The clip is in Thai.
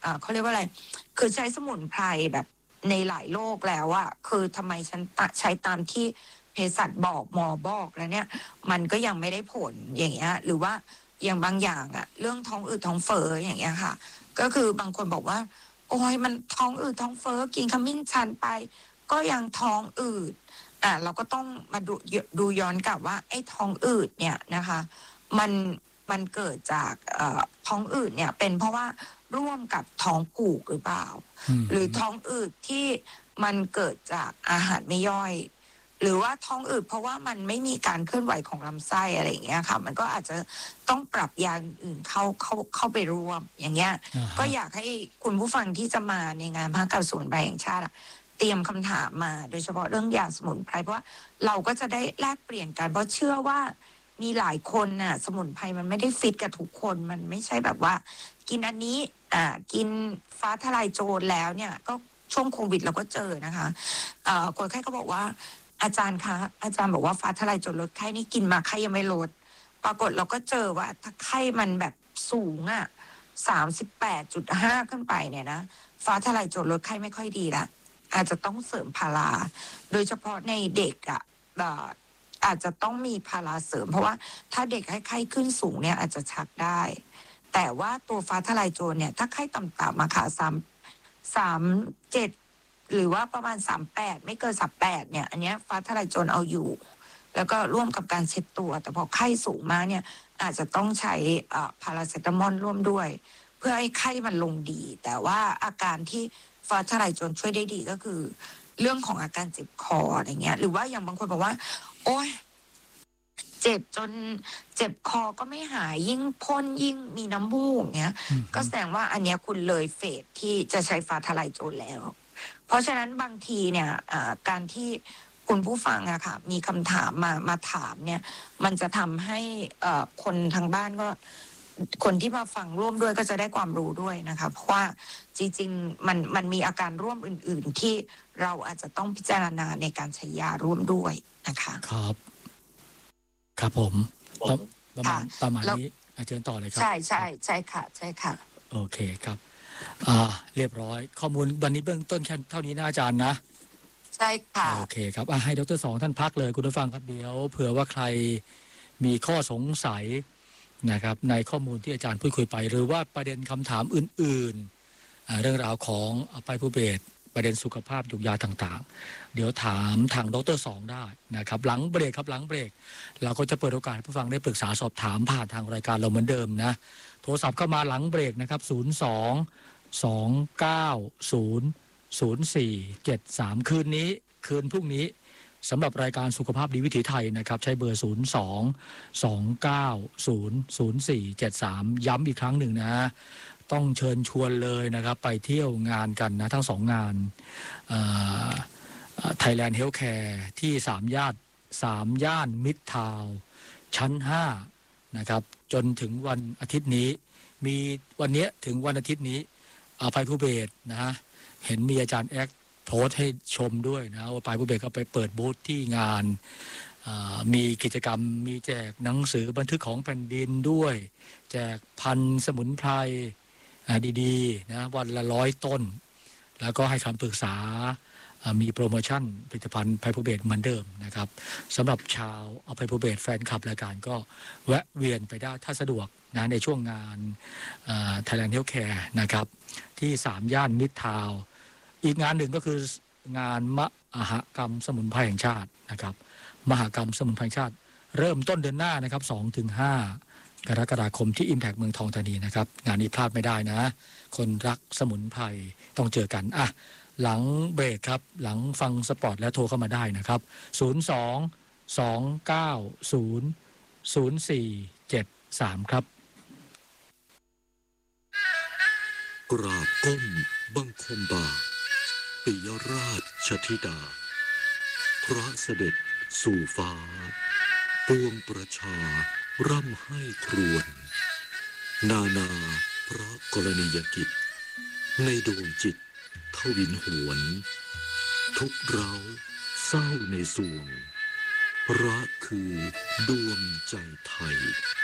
เขาเรียกว่าอะไรคือใช้สมุนไพรแบบในหลายโรคแล้วอะคือทำไมฉันใช้ตามที่เภสัชบอกหมอบอกแล้วเนี่ยมันก็ยังไม่ได้ผลอย่างเงี้ยหรือว่าอย่างบางอย่างอะเรื่องท้องอืดท้องเฟ้ออย่างเงี้ยค่ะก็คือบางคนบอกว่าโอ้ยมันท้องอืดท้องเฟ้อกินขมิ้นชันไปก็ยังท้องอืดเราก็ต้องมาดูย้อนกลับว่าไอ้ท้องอืดเนี่ยนะคะมันมันเกิดจากท้องอืดเนี่ยเป็นเพราะว่าร่วมกับท้องผูกหรือเปล่าหรือท้องอืดที่มันเกิดจากอาหารไม่ย่อยหรือว่าท้องอืดเพราะว่ามันไม่มีการเคลื่อนไหวของลำไส้อะไรอย่างเงี้ยค่ะมันก็อาจจะต้องปรับยาอื่นเข้าไปร่วมอย่างเงี้ยก็อยากให้คุณผู้ฟังที่จะมาในงานมหกรรมสมุนไพรแห่งชาติเตรียมคำถามมาโดยเฉพาะเรื่องยาสมุนไพรเพราะว่าเราก็จะได้แลกเปลี่ยนกันเพราะเชื่อว่ามีหลายคนน่ะสมุนไพรมันไม่ได้ฟิตกับทุกคนมันไม่ใช่แบบว่ากินอันนี้กินฟ้าทลายโจรแล้วเนี่ยก็ช่วงโควิดเราก็เจอนะคะคนไข้ก็บอกว่าอาจารย์คะอาจารย์บอกว่าฟ้าทลายโจรลดไข้นี่กินมาไข้ยังไม่ลดปรากฏเราก็เจอว่าถ้าไข้มันแบบสูง38.5ขึ้นไปเนี่ยนะฟ้าทลายโจรลดไข้ไม่ค่อยดีละอาจจะต้องเสริมพาราโดยเฉพาะในเด็กอาจจะต้องมีพาราเสริมเพราะว่าถ้าเด็กให้ไข้ขึ้นสูงเนี่ยอาจจะชักได้แต่ว่าตัวฟ้าทลายโจรเนี่ยถ้าไข้ต่ำๆมาค่ะ37หรือว่าประมาณ38ไม่เกิน38เนี่ยอันเนี้ยฟ้าทลายโจรเอาอยู่แล้วก็ร่วมกับการเช็ดตัวแต่พอไข้สูงมากเนี่ยอาจจะต้องใช้พาราเซตามอลร่วมด้วยเพื่อให้ไข้มันลงดีแต่ว่าอาการที่ฟ้าทลายโจรช่วยได้ดีก็คือเรื่องของอาการเจ็บคออะไรเงี้ยหรือว่าอย่างบางคนบอกว่าโอ๊ยเจ็บจนเจ็บคอก็ไม่หายยิ่งพ่นยิ่งมีน้ำมูกเงี้ยก็แสดงว่าอันเนี้ยคุณเลยเฟสที่จะใช้ฟ้าทลายโจรแล้วเพราะฉะนั้นบางทีเนี่ยการที่คุณผู้ฟังอะค่ะมีคำถามมาถามเนี่ยมันจะทำให้คนทางบ้านก็คนที่มาฟังร่วมด้วยก็จะได้ความรู้ด้วยนะคะเพราะว่าจริงๆมันมีอาการร่วมอื่นๆที่เราอาจจะต้องพิจารณาในการใช้ยาร่วมด้วยนะคะครับผมประมาณนี้อาจารย์ต่อเลยครับใช่ค่ะใช่ค่ะโอเคครับเรียบร้อยข้อมูลวันนี้เบื้องต้นแค่เท่านี้นะอาจารย์นะใช่ค่ะโอเคครับให้ดร.2ท่านพักเลยคุณผู้ฟังครับเดี๋ยวเผื่อว่าใครมีข้อสงสัยนะครับในข้อมูลที่อาจารย์พูดคุยไปหรือว่าประเด็นคำถามอื่นๆเรื่องราวของภัยภูเบศรประเด็นสุขภาพยุกยาต่างๆเดี๋ยวถามทางดร.2ได้นะครับหลังเบรกครับหลังเบรกเราก็จะเปิดโอกาสให้ผู้ฟังได้ปรึกษาสอบถามผ่านทางรายการเราเหมือนเดิมนะโทรศัพท์เข้ามาหลังเบรกนะครับ02-290-0473คืนพรุ่งนี้สำหรับรายการสุขภาพดีวิถีไทยนะครับใช้เบอร์02-290-0473ย้ำอีกครั้งหนึ่งนะต้องเชิญชวนเลยนะครับไปเที่ยวงานกันนะทั้ง2งานThailand Healthcare ที่3 ย่านมิตรทาวน์ชั้น5นะครับจนถึงวันอาทิตย์นี้มีวันนี้ถึงวันอาทิตย์นี้ภัยภูเบศรนะฮะเห็นมีอาจารย์แอ๊กโพสให้ชมด้วยนะว่าภัยภูเบศรก็ไปเปิดบูธที่งานมีกิจกรรมมีแจกหนังสือบันทึกของแผ่นดินด้วยแจกพันสมุนไพรดีๆนะวันละ100 ต้นแล้วก็ให้คำปรึกษามีโปรโมชั่นผลิตภัณฑ์ภัยภูเบศรเหมือนเดิมนะครับสำหรับชาวภัยภูเบศรแฟนคลับรายการก็แวะเวียนไปได้ถ้าสะดวกนะในช่วงงาน Thailand Healthcare นะครับที่3 ย่านมิตรทาวน์อีกงานหนึ่งก็คืองานมหกรรมสมุนไพรแห่งชาตินะครับมหกรรมสมุนไพรแห่งชาติเริ่มต้นเดือนหน้านะครับ 2-5 กรกฎาคมที่ Impact เมืองทองธานีนะครับงานนี้พลาดไม่ได้นะคนรักสมุนไพรต้องเจอกันหลังเบรกครับหลังฟังสปอร์ตแล้วโทรเข้ามาได้นะครับ02-290-0473ครับกราบก้มบังคมบาทปิยราชธิดาพระเสด็จสู่ฟ้าปวงประชาร่ำให้ครวญนาพระกรณียกิจในดวงจิตทวินหวนทุกเราเศร้าในส่วงพระคือดวงใจไทย